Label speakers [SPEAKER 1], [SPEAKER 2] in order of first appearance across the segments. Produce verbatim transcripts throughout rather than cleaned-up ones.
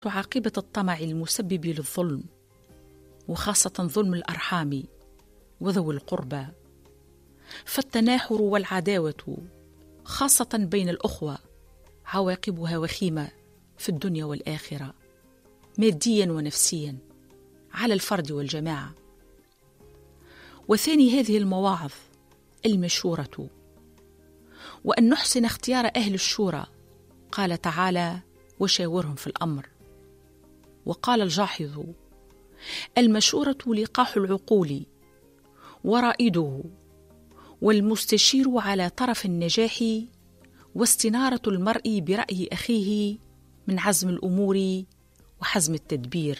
[SPEAKER 1] عاقبة الطمع المسبب للظلم، وخاصة ظلم الأرحام وذوي القربى، فالتناحر والعداوة خاصة بين الأخوة عواقبها وخيمة في الدنيا والآخرة، ماديا ونفسيا، على الفرد والجماعة. وثاني هذه المواعظ المشورة، وأن نحسن اختيار أهل الشورى. قال تعالى: وشاورهم في الأمر. وقال الجاحظ: المشورة لقاح العقول ورائده، والمستشير على طرف النجاح، واستنارة المرء برأي أخيه من عزم الأمور وحزم التدبير.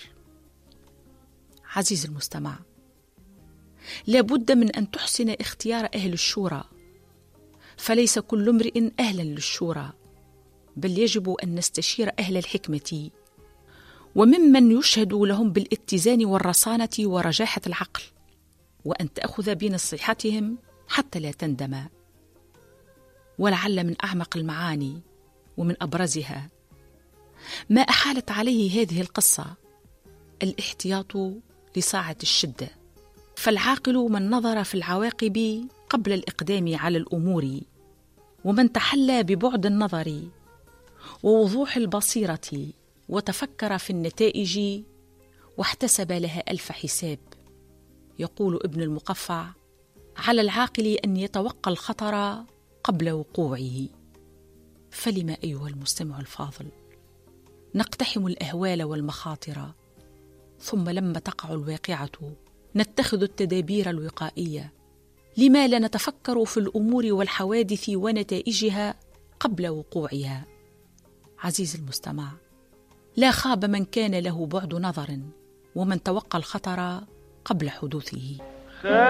[SPEAKER 1] عزيز المستمع، لا بد من أن تحسن اختيار أهل الشورى، فليس كل امرئ أهلا للشورى، بل يجب أن نستشير أهل الحكمة، وممن يشهد لهم بالاتزان والرصانة ورجاحة العقل، وأن تأخذ بنصيحتهم حتى لا تندم. ولعل من أعمق المعاني ومن أبرزها ما أحالت عليه هذه القصة الاحتياط لساعة الشدة، فالعاقل من نظر في العواقب قبل الإقدام على الأمور، ومن تحلى ببعد النظر ووضوح البصيرة، وتفكر في النتائج واحتسب لها ألف حساب. يقول ابن المقفع: على العاقل أن يتوقع الخطر قبل وقوعه. فلما أيها المستمع الفاضل نقتحم الأهوال والمخاطر، ثم لما تقع الواقعة نتخذ التدابير الوقائية؟ لما لا نتفكر في الأمور والحوادث ونتائجها قبل وقوعها؟ عزيزي المستمع، لا خاب من كان له بعد نظر، ومن توقع الخطر قبل حدوثه.